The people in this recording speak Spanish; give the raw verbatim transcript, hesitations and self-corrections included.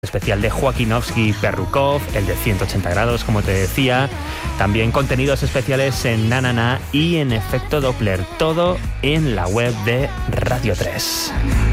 especial de Joaquinowski Perrukov, el de ciento ochenta grados, como te decía. También contenidos especiales en Na Na Na y en Efecto Doppler. Todo en la web de Radio tres.